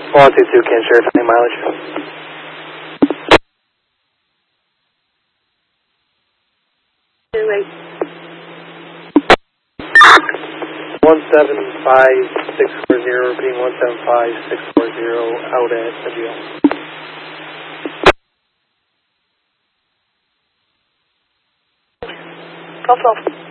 122, can share any mileage. 175-640, repeating 175-640, out at the deal. Golf 12.